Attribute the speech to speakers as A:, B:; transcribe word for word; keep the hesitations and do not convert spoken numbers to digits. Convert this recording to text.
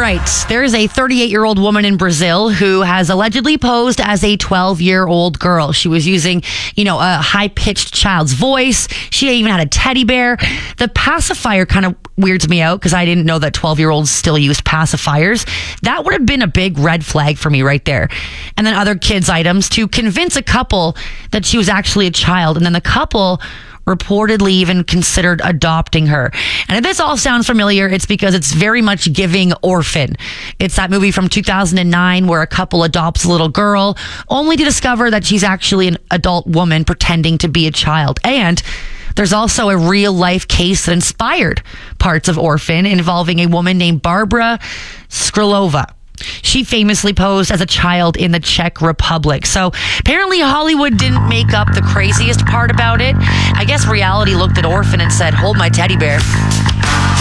A: right. There's a thirty-eight-year-old woman in Brazil who has allegedly posed as a twelve-year-old girl. She was using, you know, a high-pitched child's voice. She even had a teddy bear. The pacifier kind of weirds me out because I didn't know that twelve-year-olds still used pacifiers. That would have been a big red flag for me right there. And then other kids' items to convince a couple that she was actually a child. And then the couple reportedly even considered adopting her. And if this all sounds familiar, it's because it's very much giving Orphan. It's that movie from two thousand nine where a couple adopts a little girl only to discover that she's actually an adult woman pretending to be a child. And there's also a real life case that inspired parts of Orphan involving a woman named Barbara Skrilova. She famously posed as a child in the Czech Republic. So apparently Hollywood didn't make up the craziest part about it. I guess reality looked at Orphan and said, hold my teddy bear.